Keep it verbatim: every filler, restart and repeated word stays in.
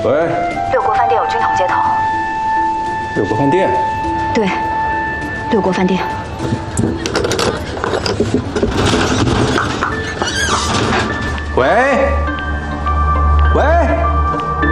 喂， 六国饭店有军统接头。 六国饭店？ 对，六国饭店。 喂。